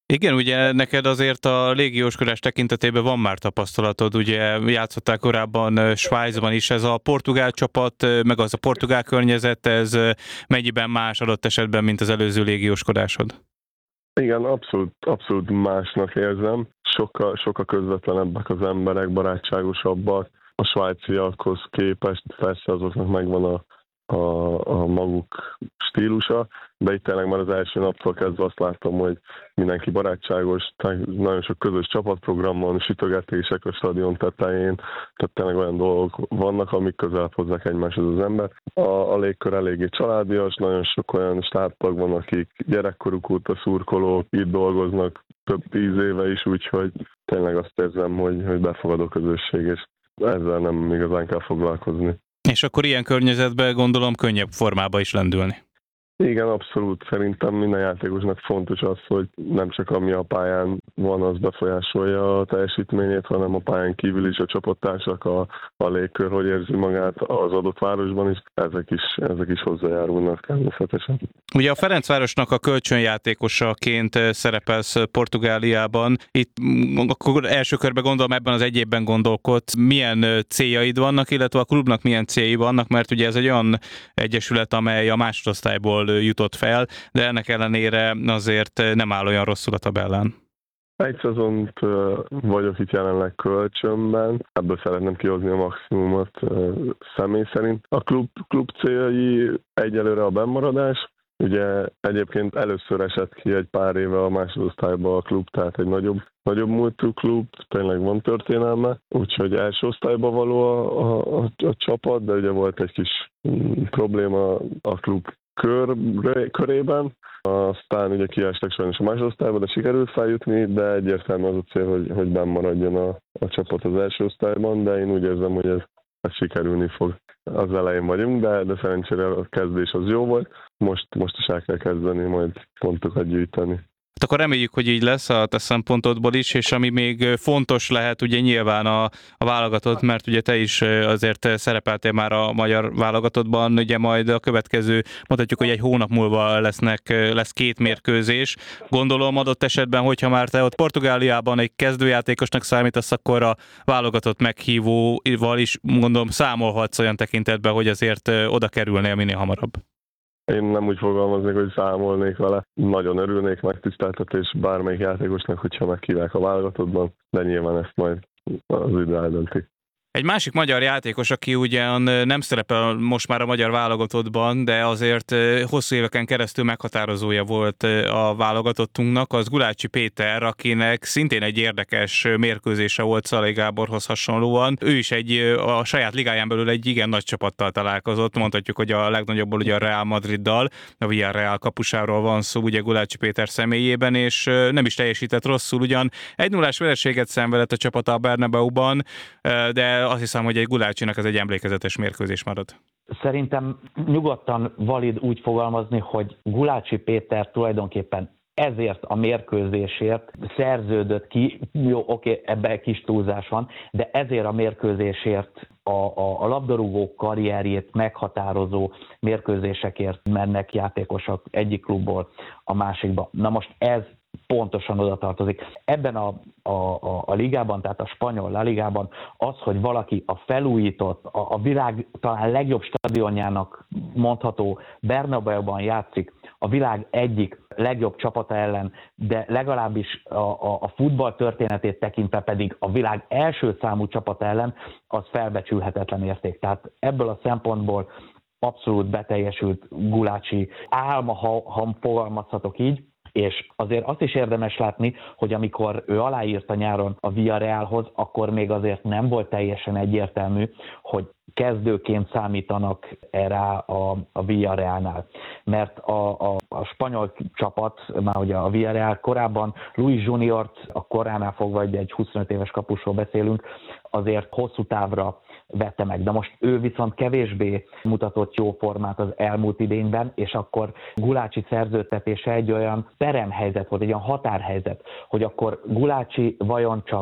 Igen, ugye neked azért a légióskodás tekintetében van már tapasztalatod, ugye játszottál korábban Svájcban is, ez a portugál csapat, meg az a portugál környezet, ez mennyiben más adott esetben, mint az előző légióskodásod? Igen, abszolút, abszolút másnak érzem. Sokkal, sokkal közvetlenebbek az emberek, barátságosabbak. A svájciakhoz képest persze azoknak megvan a, a, a maguk stílusa, de itt tényleg már az első naptól kezdve azt láttam, hogy mindenki barátságos, nagyon sok közös csapatprogram van, sütögetések a stadion tetején, tehát tényleg olyan dolgok vannak, amik közelebb hozzák egymáshoz az ember. A, a légkör eléggé családias, nagyon sok olyan stábtag van, akik gyerekkoruk óta szurkolók, itt dolgoznak több tíz éve is, úgyhogy tényleg azt érzem, hogy, hogy befogadó közösség, és ezzel nem igazán kell foglalkozni. És akkor ilyen környezetben gondolom könnyebb formába is lendülni. Igen, abszolút. Szerintem minden játékosnak fontos az, hogy nem csak ami a pályán van, az befolyásolja a teljesítményét, hanem a pályán kívül is a csapattársak, a, a légkör, hogy érzi magát az adott városban is. Ezek is, ezek is hozzájárulnak természetesen. Ugye a Ferencvárosnak a kölcsönjátékosaként szerepelsz Portugáliában. Itt akkor első körben gondolom ebben az egy évben gondolkodsz. Milyen céljaid vannak, illetve a klubnak milyen céljai vannak, mert ugye ez egy olyan egyesület, amely a másodosztályból jutott fel, de ennek ellenére azért nem áll olyan rosszul a tabellán. Egy szezont vagyok itt jelenleg kölcsönben, ebből szeretném kihozni a maximumot személy szerint. A klub, klub céljai egyelőre a bennmaradás. Ugye egyébként először esett ki egy pár éve a másodosztályba a klub, tehát egy nagyobb, nagyobb múltú klub, tényleg van történelme, úgyhogy első osztályba való a, a, a, a csapat, de ugye volt egy kis mm, probléma a klub kör, körében. Aztán ugye kiestek sajnos a másodosztályba, de sikerült feljutni, de egyértelmű az a cél, hogy, hogy benn maradjon a, a csapat az első osztályban, de én úgy érzem, hogy ez, ez sikerülni fog. Az elején vagyunk, de, de szerencsére a kezdés az jó volt. Most, most is el kell kezdeni, majd pontokat gyűjteni. Hát akkor reméljük, hogy így lesz a te szempontodból is, és ami még fontos lehet, ugye nyilván a, a válogatott, mert ugye te is azért szerepeltél már a magyar válogatottban, ugye majd a következő, mondhatjuk, hogy egy hónap múlva lesznek, lesz két mérkőzés. Gondolom adott esetben, hogyha már te ott Portugáliában egy kezdőjátékosnak számítasz, akkor a válogatott meghívóval is gondolom számolhatsz olyan tekintetben, hogy azért oda kerülnél minél hamarabb. Én nem úgy fogalmaznék, hogy számolnék vele. Nagyon örülnék megtiszteltetés bármelyik játékosnak, hogyha meghívják a válogatottban, de nyilván ezt majd az idő eldönti. Egy másik magyar játékos, aki ugyan nem szerepel most már a magyar válogatottban, de azért hosszú éveken keresztül meghatározója volt a válogatottunknak, az Gulácsi Péter, akinek szintén egy érdekes mérkőzése volt Szalai Gáborhoz hasonlóan. Ő is egy, a saját ligáján belül egy igen nagy csapattal találkozott, mondhatjuk, hogy a legnagyobbból ugye a Real Madriddal, a Villarreal kapusáról van szó, ugye Gulácsi Péter személyében, és nem is teljesített rosszul, ugyan egy nullás vereséget szenvedett a csapata a Bernabeuban, de azt hiszem, hogy egy Gulácsinak ez egy emlékezetes mérkőzés marad. Szerintem nyugodtan valid úgy fogalmazni, hogy Gulácsi Péter tulajdonképpen ezért a mérkőzésért szerződött ki, jó, oké, ebben kis túlzás van, de ezért a mérkőzésért a, a, a labdarúgó karrierjét meghatározó mérkőzésekért mennek játékosok egyik klubból a másikba. Na most ez pontosan oda tartozik. Ebben a, a, a, a ligában, tehát a spanyol La Ligában az, hogy valaki a felújított, a, a világ talán legjobb stadionjának mondható Bernabeuban játszik, a világ egyik legjobb csapata ellen, de legalábbis a, a, a futball történetét tekintve pedig a világ első számú csapata ellen, az felbecsülhetetlen érték. Tehát ebből a szempontból abszolút beteljesült Gulácsi álma, ha, ha fogalmazhatok így, és azért azt is érdemes látni, hogy amikor ő aláírta nyáron a Villarrealhoz, akkor még azért nem volt teljesen egyértelmű, hogy kezdőként számítanak erre a, a Villarrealnál. Mert a, a, a spanyol csapat, már ugye a Villarreal korábban Luis Juniort, a koránál fogva egy huszonöt éves kapusról beszélünk, azért hosszú távra vette meg. De most ő viszont kevésbé mutatott jó formát az elmúlt idényben, és akkor Gulácsi szerződtetése egy olyan peremhelyzet volt, egy olyan határhelyzet, hogy akkor Gulácsi vajon csak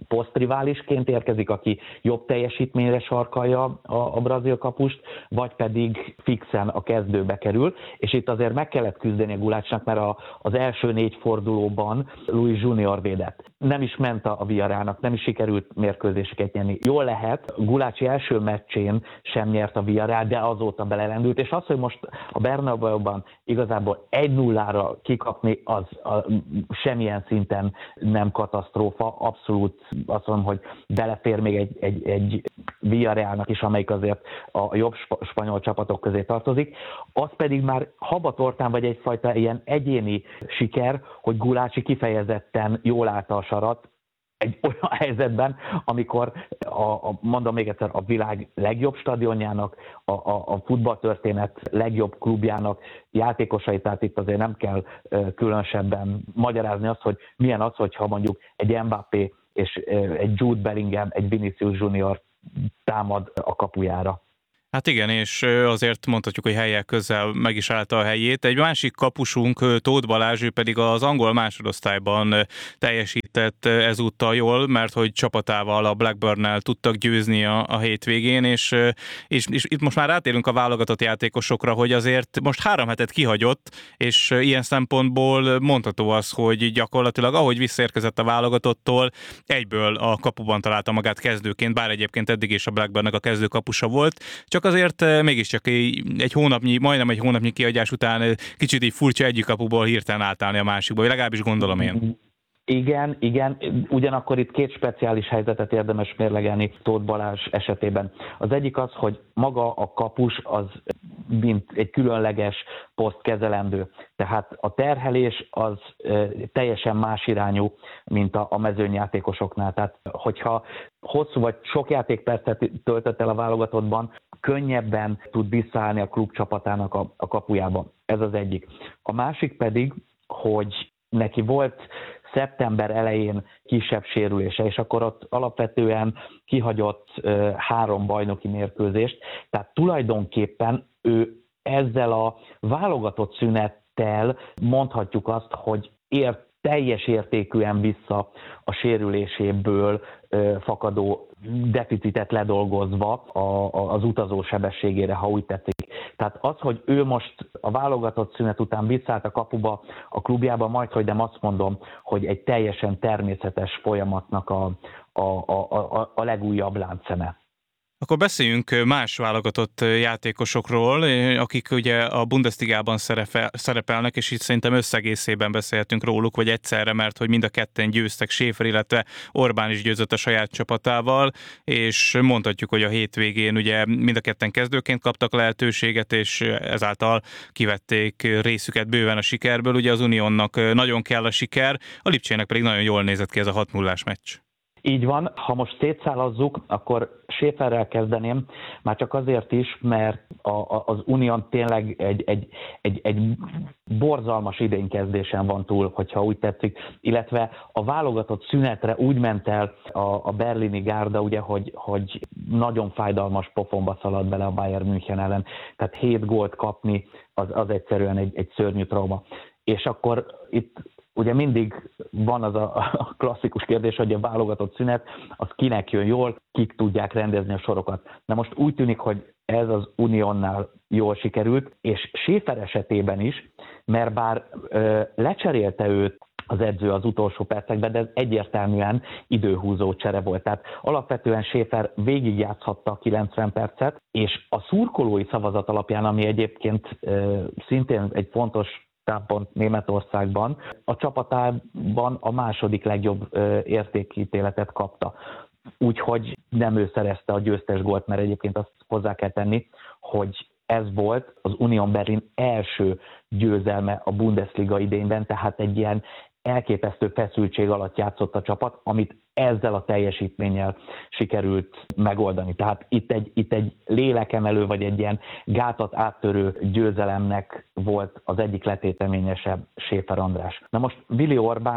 posztriválisként érkezik, aki jobb teljesítményre sarkalja a, a brazil kapust, vagy pedig fixen a kezdőbe kerül, és itt azért meg kellett küzdeni a Gulácsnak, mert a, az első négy fordulóban Luis Junior védett. Nem is ment a Villarrealnak, nem is sikerült mérkőzéseket nyerni. Jól lehet, Gulácsi első meccsén sem nyert a Villarreal, de azóta belelendült, és az, hogy most a Bernabéuban igazából egy nullára kikapni, az a, semmilyen szinten nem katasztrófa, abszolút azt mondom, hogy belefér még egy, egy, egy Villarrealnak is, amelyik azért a jobb spanyol csapatok közé tartozik. Az pedig már habatortán vagy egyfajta ilyen egyéni siker, hogy Gulácsi kifejezetten jól állta a sarat egy olyan helyzetben, amikor a, a, mondom még egyszer, a világ legjobb stadionjának, a, a, a futballtörténet legjobb klubjának játékosai, tehát itt azért nem kell uh, különösebben magyarázni azt, hogy milyen az, hogyha mondjuk egy Mbappé és uh, egy Jude Bellingham, egy Vinicius Junior támad a kapujára. Hát igen, és azért mondhatjuk, hogy helyek közel meg is állta a helyét. Egy másik kapusunk, Tóth Balázs, ő pedig az angol másodosztályban teljesített ezúttal jól, mert hogy csapatával, a Blackburnnel tudtak győzni a, a hétvégén, és, és, és itt most már rátérünk a válogatott játékosokra, hogy azért most három hetet kihagyott, és ilyen szempontból mondható az, hogy gyakorlatilag ahogy visszaérkezett a válogatottól, egyből a kapuban találta magát kezdőként, bár egyébként eddig is a Blackburnnek a kezdőkapusa volt, csak Csak azért mégiscsak egy hónapnyi, majdnem egy hónapnyi kiadás után kicsit így furcsa egyik kapuból hirtelen átállni a másikba, vagy legalábbis gondolom én. Igen, igen, ugyanakkor itt két speciális helyzetet érdemes mérlegelni Tóth Balázs esetében. Az egyik az, hogy maga a kapus az mint egy különleges poszt kezelendő. Tehát a terhelés az e, teljesen más irányú, mint a, a mezőnyjátékosoknál. Tehát hogyha hosszú vagy sok játékpercet töltött el a válogatottban, könnyebben tud visszaállni a klub csapatának a, a kapujába. Ez az egyik. A másik pedig, hogy neki volt szeptember elején kisebb sérülése, és akkor ott alapvetően kihagyott uh, három bajnoki mérkőzést, tehát tulajdonképpen ő ezzel a válogatott szünettel mondhatjuk azt, hogy ért teljes értékűen vissza a sérüléséből uh, fakadó deficitet ledolgozva a, a, az utazó sebességére, ha úgy tetszik. Tehát az, hogy ő most a válogatott szünet után visszaállt a kapuba, a klubjába, majd, hogy nem azt mondom, hogy egy teljesen természetes folyamatnak a, a, a, a, a legújabb láncszeme. Akkor beszéljünk más válogatott játékosokról, akik ugye a Bundesligában szerepelnek, és itt szerintem összegészében beszélhetünk róluk, vagy egyszerre, mert hogy mind a ketten győztek, Schäfer, illetve Orbán is győzött a saját csapatával, és mondhatjuk, hogy a hétvégén ugye mind a ketten kezdőként kaptak lehetőséget, és ezáltal kivették részüket bőven a sikerből. Ugye az Unionnak nagyon kell a siker, a Lipcsének pedig nagyon jól nézett ki ez a hat nullás meccs. Így van, ha most szétszálazzuk, akkor Schäferrel kezdeném, már csak azért is, mert a, a, az Unión tényleg egy, egy, egy, egy borzalmas idénykezdésen van túl, hogyha úgy tetszik, illetve a válogatott szünetre úgy ment el a, a berlini gárda, ugye, hogy, hogy nagyon fájdalmas pofonba szaladt bele a Bayern München ellen, tehát hét gólt kapni, az, az egyszerűen egy, egy szörnyű trauma. És akkor itt ugye mindig van az a, a klasszikus kérdés, hogy a válogatott szünet, az kinek jön jól, kik tudják rendezni a sorokat. Na most úgy tűnik, hogy ez az Uniónnál jól sikerült, és Schäfer esetében is, mert bár ö, lecserélte őt az edző az utolsó percekben, de ez egyértelműen időhúzó csere volt. Tehát alapvetően Schäfer végigjátszhatta a kilencven percet, és a szurkolói szavazat alapján, ami egyébként ö, szintén egy fontos támpont Németországban, a csapatában a második legjobb ö, értékítéletet kapta. Úgyhogy nem ő szerezte a győztes gólt, mert egyébként azt hozzá kell tenni, hogy ez volt az Union Berlin első győzelme a Bundesliga idényben, tehát egy ilyen elképesztő feszültség alatt játszott a csapat, amit ezzel a teljesítménnyel sikerült megoldani. Tehát itt egy, itt egy lélekemelő, vagy egy ilyen gátat áttörő győzelemnek volt az egyik letéteményesebb Schäfer András. Na most Willi Orbán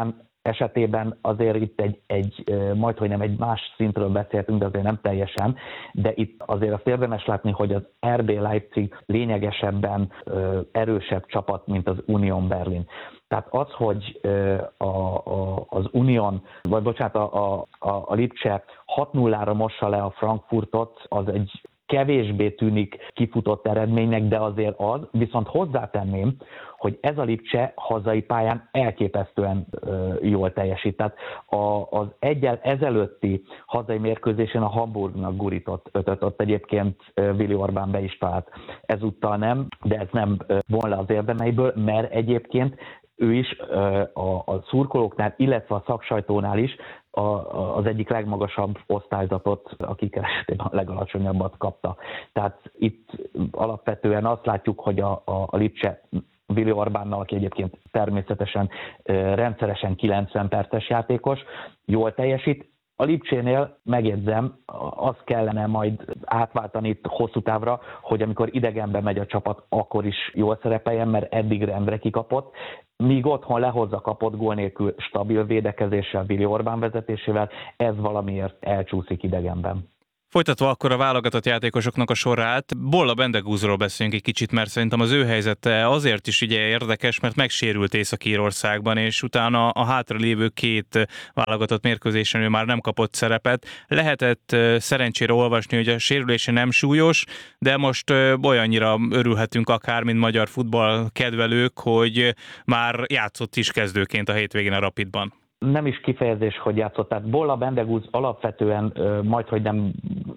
esetében azért itt egy, egy majdhogy nem egy más szintről beszéltünk, de azért nem teljesen, de itt azért azt érdemes látni, hogy az er bé Leipzig lényegesebben erősebb csapat, mint az Union Berlin. Tehát az, hogy a, a, az Union, vagy bocsánat, a, a, a Lipcse hat nullára mossa le a Frankfurtot, az egy kevésbé tűnik kifutott eredménynek, de azért az, viszont hozzátenném, hogy ez a Lipcse hazai pályán elképesztően ö, jól teljesít. Tehát a, az egyel ezelőtti hazai mérkőzésen a Hamburgnak gurított ötöt, ott egyébként Willi Orbán be is talált. Ezúttal nem, de ez nem ö, von le az érdemeiből, mert egyébként ő is ö, a, a szurkolóknál, illetve a szaksajtónál is a, a, az egyik legmagasabb osztályzatot, akik esetében a legalacsonyabbat kapta. Tehát itt alapvetően azt látjuk, hogy a, a, a Lipcse Willi Orbánnal, aki egyébként természetesen rendszeresen kilencven perces játékos, jól teljesít. A Lipcsénél megjegyzem, azt kellene majd átváltani itt hosszú távra, hogy amikor idegenbe megy a csapat, akkor is jól szerepeljen, mert eddig rendre kikapott. Míg otthon lehozza kapott gól nélkül stabil védekezéssel, Willi Orbán vezetésével, ez valamiért elcsúszik idegenben. Folytatva akkor a válogatott játékosoknak a sorát, Bolla Bendegúzról beszéljünk egy kicsit, mert szerintem az ő helyzete azért is ugye érdekes, mert megsérült Észak-Írországban, és utána a hátralévő két válogatott mérkőzésen ő már nem kapott szerepet. Lehetett szerencsére olvasni, hogy a sérülése nem súlyos, de most olyannyira örülhetünk akár, mint magyar futball kedvelők, hogy már játszott is kezdőként a hétvégén a Rapidban. Nem is kifejezés, hogy játszott. Tehát Bolla Bendegúz alapvetően majdhogy nem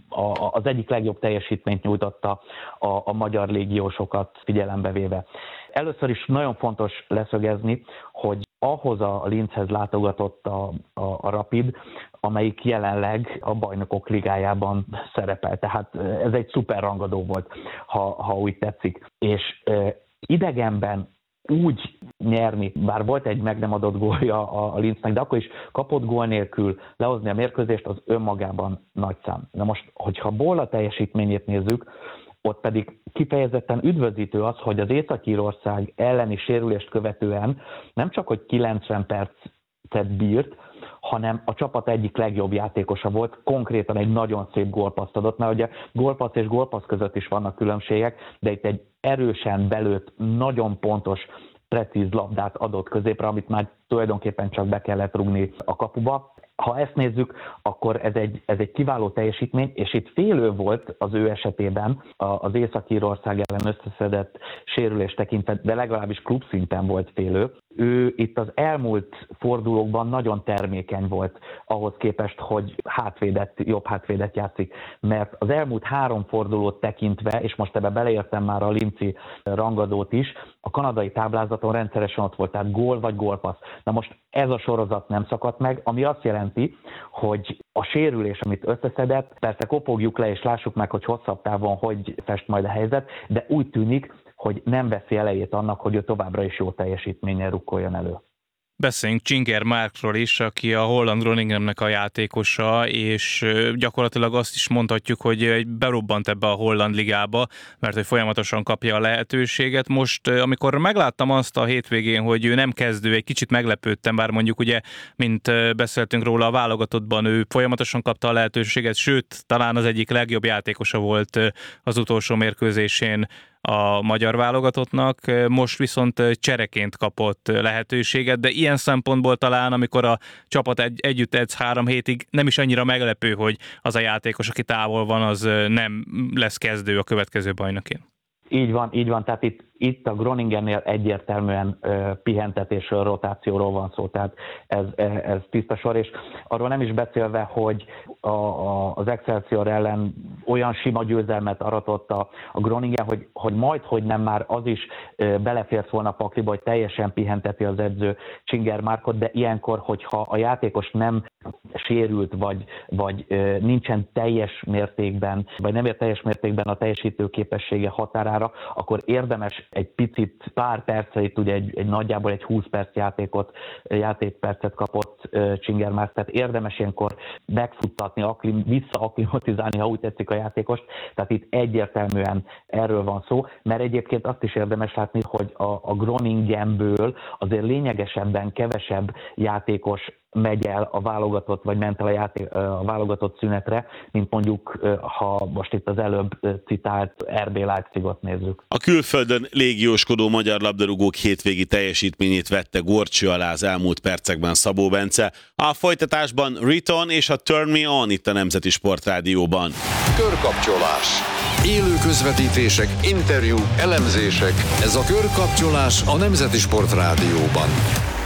az egyik legjobb teljesítményt nyújtotta a, a magyar légiósokat figyelembe véve. Először is nagyon fontos leszögezni, hogy ahhoz a Linzhez látogatott a, a, a Rapid, amelyik jelenleg a Bajnokok Ligájában szerepel. Tehát ez egy szuper rangadó volt, ha, ha úgy tetszik. És e, idegenben úgy nyerni, bár volt egy meg nem adott gólja a Linznek, de akkor is kapott gól nélkül lehozni a mérkőzést, az önmagában nagy szám. Na most, hogyha Bolla teljesítményét nézzük, ott pedig kifejezetten üdvözítő az, hogy az Észak-Írország elleni sérülést követően nem csak, hogy kilencven percet bírt, hanem a csapat egyik legjobb játékosa volt, konkrétan egy nagyon szép gólpasszt adott, mert ugye gólpassz és gólpassz között is vannak különbségek, de itt egy erősen belőtt, nagyon pontos, precíz labdát adott középre, amit már tulajdonképpen csak be kellett rúgni a kapuba. Ha ezt nézzük, akkor ez egy, ez egy kiváló teljesítmény, és itt félő volt az ő esetében az Észak-Írország ellen összeszedett sérülés tekintve, de legalábbis klubszinten volt félő. Ő itt az elmúlt fordulókban nagyon termékeny volt ahhoz képest, hogy hátvédet, jobb hátvédet játszik, mert az elmúlt három fordulót tekintve, és most ebbe beleértem már a linci rangadót is, a kanadai táblázaton rendszeresen ott volt, tehát gól vagy gólpassz. Na most ez a sorozat nem szakadt meg, ami azt jelenti, hogy a sérülés, amit összeszedett, persze kopogjuk le és lássuk meg, hogy hosszabb távon hogy fest majd a helyzet, de úgy tűnik, hogy nem veszi elejét annak, hogy ő továbbra is jó teljesítménnyel rukkoljon elő. Beszéljünk Csinger Márkról is, aki a holland Groningennek a játékosa, és gyakorlatilag azt is mondhatjuk, hogy berobbant ebbe a holland ligába, mert hogy folyamatosan kapja a lehetőséget. Most, amikor megláttam azt a hétvégén, hogy ő nem kezdő, egy kicsit meglepődtem, bár mondjuk ugye, mint beszéltünk róla a válogatottban, ő folyamatosan kapta a lehetőséget, sőt, talán az egyik legjobb játékosa volt az utolsó mérkőzésén a magyar válogatottnak, most viszont csereként kapott lehetőséget, de ilyen szempontból talán, amikor a csapat egy, együtt edz három hétig, nem is annyira meglepő, hogy az a játékos, aki távol van, az nem lesz kezdő a következő bajnokén. Így van, így van, tehát itt, itt a Groningennél egyértelműen ö, pihentetésről, rotációról van szó, tehát ez, ez tiszta sor, és arról nem is beszélve, hogy a, a, az Excelsior ellen olyan sima győzelmet aratott a, a Groningen, hogy, hogy majd, hogy nem már az is ö, belefért volna a pakliba, hogy teljesen pihenteti az edző Csinger Márkot, de ilyenkor, hogyha a játékos nem sérült, vagy, vagy ö, nincsen teljes mértékben, vagy nem ér teljes mértékben a teljesítő képessége határára, akkor érdemes egy picit pár perceit, ugye egy, egy nagyjából egy húsz perc játékot, játékpercet kapott Csingermász, tehát érdemes ilyenkor megfuttatni, aklim, visszaaklimatizálni, ha úgy tetszik a játékost, tehát itt egyértelműen erről van szó, mert egyébként azt is érdemes látni, hogy a, a Groningenből azért lényegesebben kevesebb játékos megy el a válogatott, vagy ment el a, játék, a válogatott szünetre, mint mondjuk, ha most itt az előbb citált er bé Leipzigot nézzük. A külföldön légióskodó magyar labdarúgók hétvégi teljesítményét vette górcső alá az elmúlt percekben Szabó Bence. A folytatásban Riton és a Turn Me On itt a Nemzeti Sportrádióban. Körkapcsolás. Élő közvetítések, interjú, elemzések. Ez a Körkapcsolás a Nemzeti Sportrádióban.